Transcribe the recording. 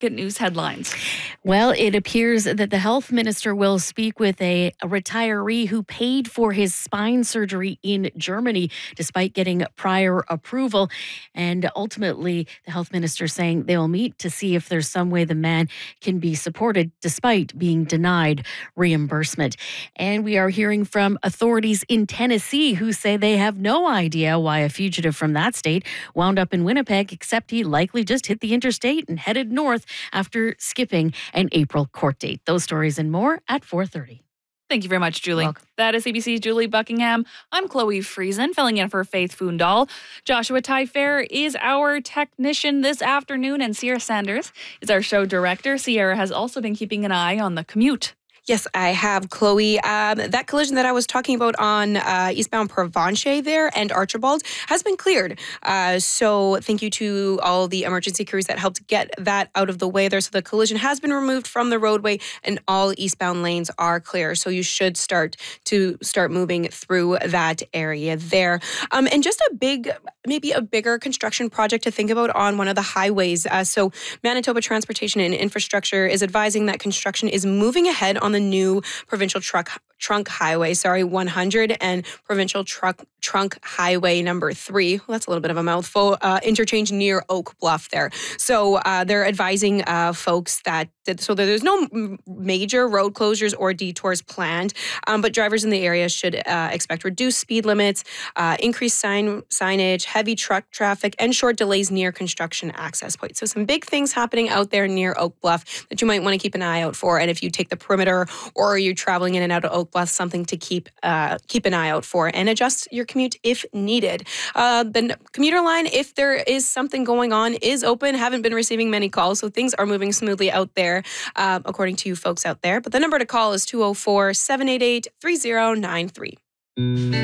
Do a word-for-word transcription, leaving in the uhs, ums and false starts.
Get news headlines. Well, it appears that the health minister will speak with a, a retiree who paid for his spine surgery in Germany despite getting prior approval. And ultimately, the health minister saying they will meet to see if there's some way the man can be supported despite being denied reimbursement. And we are hearing from authorities in Tennessee who say they have no idea why a fugitive from that state wound up in Winnipeg, except he likely just hit the interstate and headed north after skipping an April court date. Those stories and more at four thirty. Thank you very much, Julie. Welcome. That is A B C's Julie Buckingham. I'm Chloe Friesen, filling in for Faith Fundal. Joshua Tyfair is our technician this afternoon, and Sierra Sanders is our show director. Sierra has also been keeping an eye on the commute. Yes, I have, Chloe. Um, that collision that I was talking about on uh, eastbound Provencher there and Archibald has been cleared. Uh, so thank you to all the emergency crews that helped get that out of the way there. So the collision has been removed from the roadway and all eastbound lanes are clear. So you should start to start moving through that area there. Um, and just a big, maybe a bigger construction project to think about on one of the highways. Uh, so Manitoba Transportation and Infrastructure is advising that construction is moving ahead on the new provincial truck trunk highway, sorry, one hundred and provincial truck trunk highway number three. Well, that's a little bit of a mouthful. Uh, interchange near Oak Bluff there. So uh, they're advising uh, folks that, that so that there's no m- major road closures or detours planned, um, but drivers in the area should uh, expect reduced speed limits, uh, increased sign signage, heavy truck traffic, and short delays near construction access points. So some big things happening out there near Oak Bluff that you might want to keep an eye out for. And if you take the perimeter or you're traveling in and out of Oak Bluff, something to keep uh, keep an eye out for and adjust your commute if needed. Uh, the commuter line, if there is something going on, is open. Haven't been receiving many calls, so things are moving smoothly out there, uh, according to you folks out there. But the number to call is two oh four, seven eight eight, three oh nine three.